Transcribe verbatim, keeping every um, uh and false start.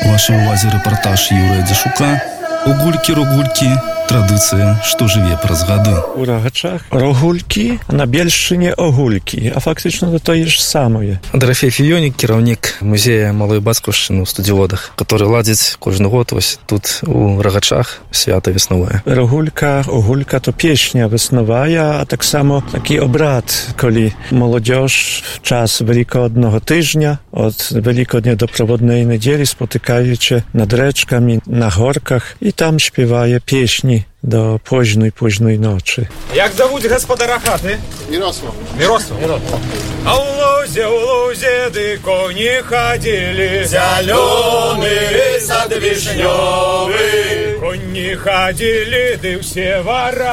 Вашій увазі рэпартаж Юрыя Дзяшука. Огулькі-рогулькі – традыцыя, што жыве праз гады. У Рагачах рогулькі, на Бельшчыне огулькі, а фактычна то тое ж самае. Дорофей Фіёнік, кіраўнік музея Малой Бацькаўшчыны ў Студзіводах, который ладзіць кожны год вось тут у Рагачах свята веснавое. Рогулька, огулька то песня веснавая, а так само такі обрад, коли молодежь в час Великодного тижня, od Великодня до Проводної неділі спотикаючи над речками, на горках і там śpiewaje пісні до późnej-późnej ночі. Як зовуть господара хати? Мирослав. Мирослав. Мирослав. А у лузе, у лузе, ды коні ходили, Зеленый сад вишневый, коні ходили, ды все вора.